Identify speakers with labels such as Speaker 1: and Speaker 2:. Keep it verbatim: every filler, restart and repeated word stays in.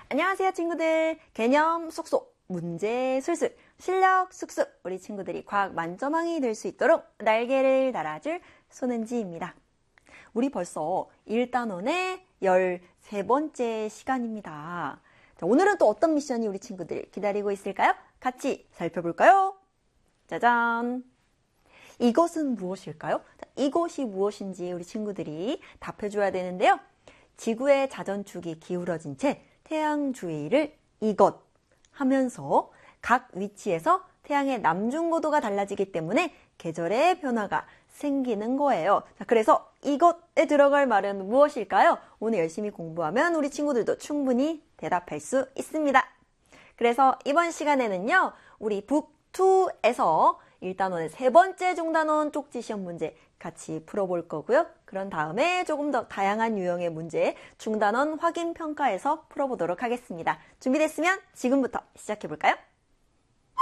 Speaker 1: 안녕하세요 친구들. 개념 쏙쏙, 문제 술술, 실력 쑥쑥 우리 친구들이 과학 만점왕이 될 수 있도록 날개를 달아줄 손은지입니다. 우리 벌써 일 단원의 열세 번째 시간입니다. 자, 오늘은 또 어떤 미션이 우리 친구들 기다리고 있을까요? 같이 살펴볼까요? 짜잔! 이것은 무엇일까요? 자, 이것이 무엇인지 우리 친구들이 답해줘야 되는데요. 지구의 자전축이 기울어진 채 태양 주위를 이것 하면서 각 위치에서 태양의 남중고도가 달라지기 때문에 계절의 변화가 생기는 거예요. 자, 그래서 이것에 들어갈 말은 무엇일까요? 오늘 열심히 공부하면 우리 친구들도 충분히 대답할 수 있습니다. 그래서 이번 시간에는요, 우리 북이에서 일 단원의 세 번째 중단원 쪽지 시험 문제 같이 풀어볼 거고요. 그런 다음에 조금 더 다양한 유형의 문제 중단원 확인 평가에서 풀어보도록 하겠습니다. 준비됐으면 지금부터 시작해볼까요?